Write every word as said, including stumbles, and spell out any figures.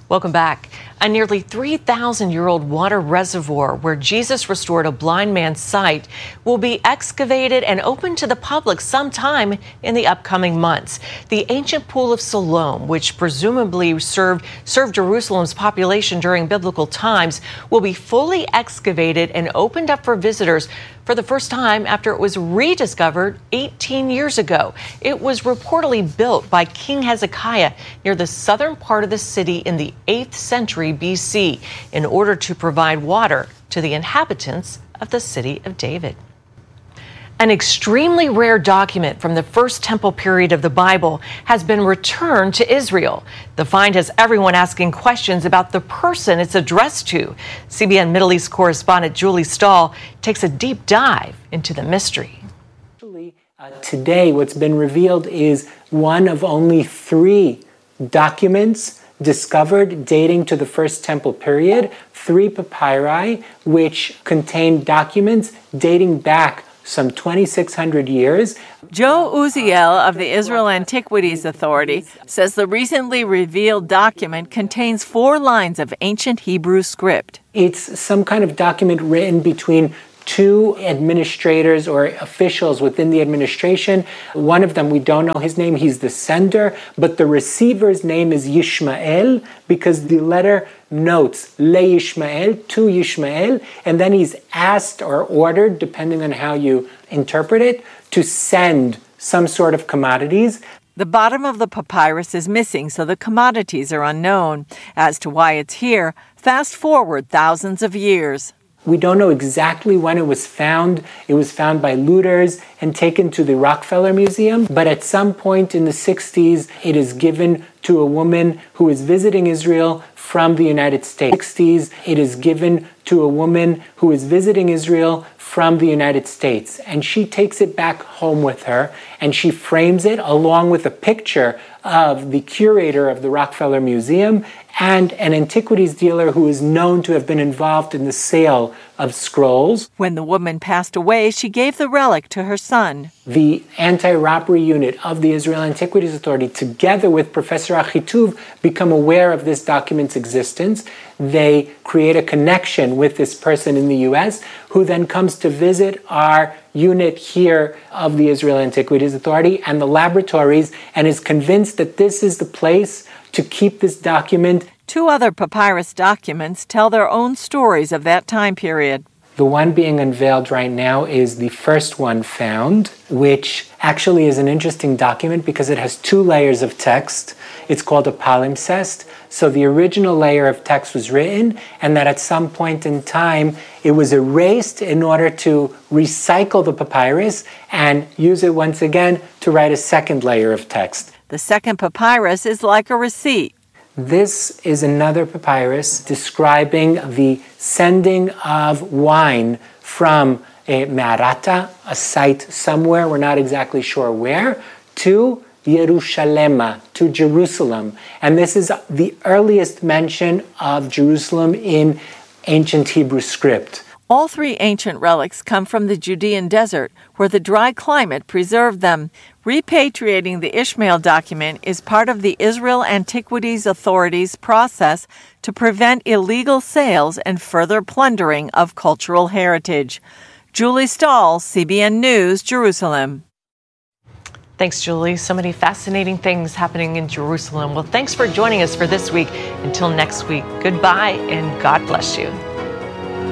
Welcome back. A nearly three thousand year old water reservoir where Jesus restored a blind man's sight will be excavated and opened to the public sometime in the upcoming months. The ancient pool of Siloam, which presumably served, served Jerusalem's population during biblical times, will be fully excavated and opened up for visitors for the first time after it was rediscovered eighteen years ago. It was reportedly built by King Hezekiah near the southern part of the city in the eighth century B C in order to provide water to the inhabitants of the city of David. An extremely rare document from the First Temple period of the Bible has been returned to Israel. The find has everyone asking questions about the person it's addressed to. C B N Middle East correspondent Julie Stahl takes a deep dive into the mystery. Uh, today, what's been revealed is one of only three documents discovered dating to the First Temple period, three papyri, which contain documents dating back some twenty-six hundred years. Joe Uziel of the Israel Antiquities Authority says the recently revealed document contains four lines of ancient Hebrew script. It's some kind of document written between two administrators or officials within the administration. One of them, we don't know his name, he's the sender, but the receiver's name is Yishmael because the letter notes Le Yishmael, to Yishmael, and then he's asked or ordered, depending on how you interpret it, to send some sort of commodities. The bottom of the papyrus is missing, so the commodities are unknown. As to why it's here, fast forward thousands of years. We don't know exactly when it was found. It was found by looters and taken to the Rockefeller Museum. But at some point in the sixties, it is given to a woman who is visiting Israel from the United States. sixties, it is given to a woman who is visiting Israel from the United States. And she takes it back home with her and she frames it along with a picture of the curator of the Rockefeller Museum and an antiquities dealer who is known to have been involved in the sale of scrolls. When the woman passed away, she gave the relic to her son. The anti-robbery unit of the Israel Antiquities Authority, together with Professor Achituv, become aware of this document's existence. They create a connection with this person in the U S, who then comes to visit our unit here of the Israel Antiquities Authority and the laboratories, and is convinced that this is the place to keep this document. Two other papyrus documents tell their own stories of that time period. The one being unveiled right now is the first one found, which actually is an interesting document because it has two layers of text. It's called a palimpsest. So the original layer of text was written, and that at some point in time it was erased in order to recycle the papyrus and use it once again to write a second layer of text. The second papyrus is like a receipt. This is another papyrus describing the sending of wine from a Me'arata, a site somewhere, we're not exactly sure where, to Yerushalema, to Jerusalem. And this is the earliest mention of Jerusalem in ancient Hebrew script. All three ancient relics come from the Judean desert, where the dry climate preserved them. Repatriating the Ishmael document is part of the Israel Antiquities Authority's process to prevent illegal sales and further plundering of cultural heritage. Julie Stahl, C B N News, Jerusalem. Thanks, Julie. So many fascinating things happening in Jerusalem. Well, thanks for joining us for this week. Until next week, goodbye and God bless you.